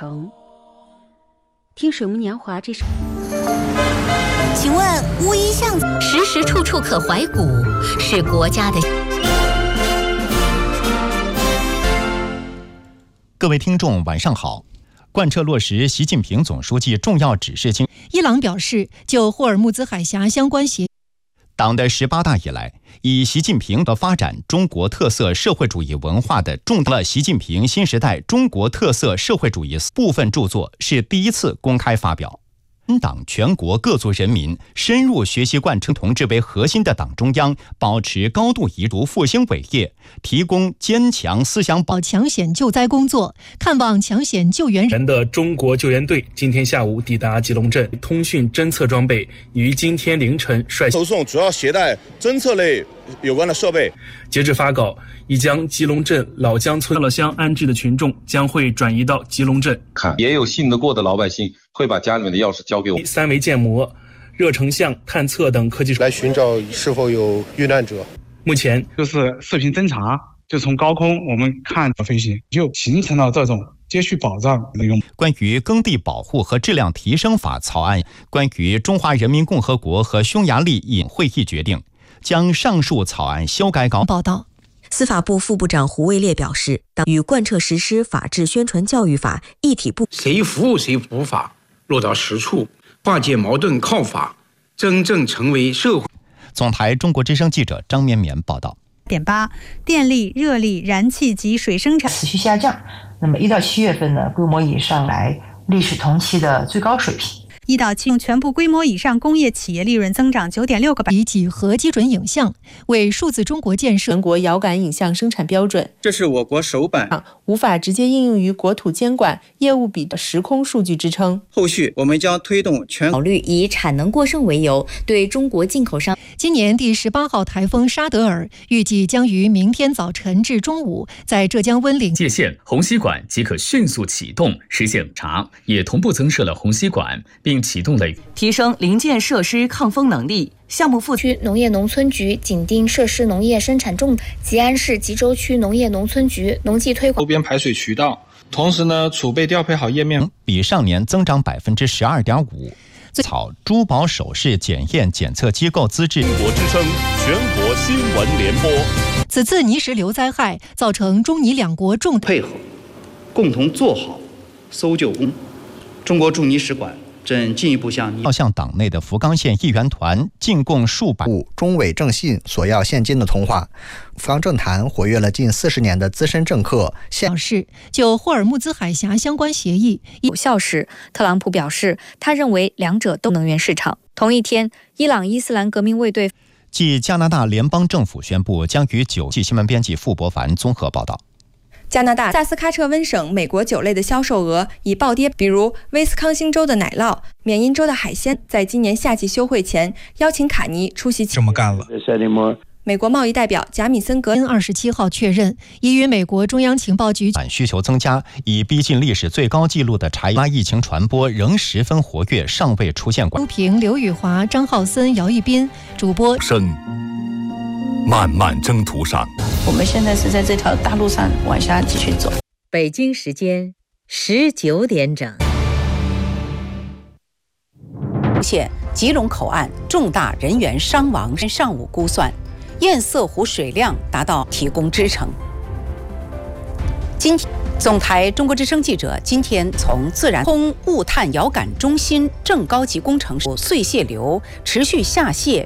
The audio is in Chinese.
城。听水木年华这首。 请问乌衣巷时时处处可怀古，是国家的。 各位听众晚上好。贯彻落实习近平总书记重要指示， 伊朗表示就霍尔木兹海峡相关协议。 党的18大以来，以习近平的发展中国特色社会主义文化的重大习近平新时代中国特色社会主义部分著作是第一次公开发表。党全国各族人民深入学习贯彻同志为核心的党中央，保持高度一致复兴伟业，提供坚强思想抢险救灾工作，看望抢险救援人的中国救援队今天下午抵达吉隆镇，通讯侦测装备于今天凌晨率投送主要携带侦测类有关的设备。 截至发稿，已将吉隆镇老江村老乡安置的群众将会转移到吉隆镇。 也有信得过的老百姓会把家里面的钥匙交给我。 3维建模、热成像探测等科技来寻找是否有遇难者。 目前就是视频侦查，就从高空我们看飞行，就形成了这种接续保障的用。 关于耕地保护和质量提升法草案，关于中华人民共和国和匈牙利印会议决定将上述草案修改稿。 报道。 司法部副部长胡卫烈表示，党与贯彻实施法治宣传教育法一体不谁服务谁补法落到实处，化解矛盾靠法，真正成为社会。 总台中国之声记者张绵绵报道。 8. 电力、热力、燃气及水生产持续下降。那么1到7月份呢，规模以上来历史同期的最高水平。 1到7全部规模以上工业企业利润增长9.6个百分以几何基准影像为数字中国建设全国遥感影像生产标准， 这是我国首版， 无法直接应用于国土监管业务比的时空数据支撑。 后续我们将推动考虑以产能过剩为由，对中国进口商。 今年第18号台风沙德尔预计将于明天早晨至中午在浙江温岭界限虹吸管即可迅速启动，实现查，也同步增设了虹吸管，并启动了提升零件设施抗风能力。项目副区农业农村局紧盯设施农业生产重点，吉安市吉州区农业农村局农技推广周边排水渠道，同时呢，储备调配好页面， 比上年增长12.5%。草珠宝首饰检验检测机构资质。 中国之声全国新闻联播。 此次泥石流灾害造成中尼两国重配合，共同做好搜救工。中国驻尼使馆正进一步向党内的福冈县议员团进贡数百中伪正信索要现金的通话。福冈政坛活跃了近40年的资深政客表示，就霍尔木兹海峡相关协议有效时，特朗普表示，他认为两者都能源市场。同一天，伊朗伊斯兰革命卫队继加拿大联邦政府宣布将于9季新闻编辑傅博凡综合报道。 加拿大萨斯喀彻温省美国酒类的销售额已暴跌，比如威斯康星州的奶酪、缅因州的海鲜，在今年夏季休会前邀请卡尼出席。 这么干了。 美国贸易代表贾米森格恩 27号确认，已与美国中央情报局需求增加，已逼近历史最高纪录的查拉疫情传播仍十分活跃，尚未出现周平、刘宇华、张浩森、姚一斌主播漫漫征途上， 我们现在是在这条大路上往下继续走。 北京时间19点整。 现吉隆口岸重大人员伤亡，上午估算堰塞湖水量达到提供支撑。今天，总台中国之声记者今天从自然空物探遥感中心正高级工程碎屑流持续下泄